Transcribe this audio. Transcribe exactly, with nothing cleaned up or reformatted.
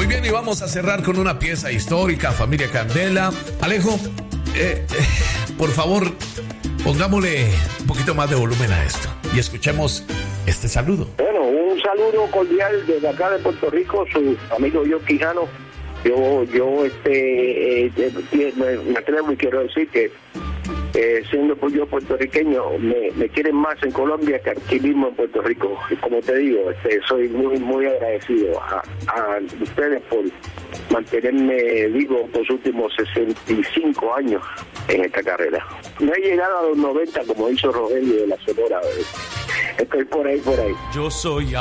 bien, y vamos a cerrar con una pieza histórica, Familia Candela. Alejo, eh, eh, por favor, pongámosle un poquito más de volumen a esto y escuchemos este saludo. Bueno, un saludo cordial desde acá de Puerto Rico, su amigo yo Quijano. Yo, yo, este, eh, me, me atrevo y quiero decir que Eh, siendo pues yo puertorriqueño, me, me quieren más en Colombia que aquí mismo en Puerto Rico. Y como te digo, este, soy muy muy agradecido a, a ustedes por mantenerme vivo por los últimos sesenta y cinco años en esta carrera. No he llegado a los noventa como hizo Rogelio de la Sonora. Estoy por ahí, por ahí. Yo soy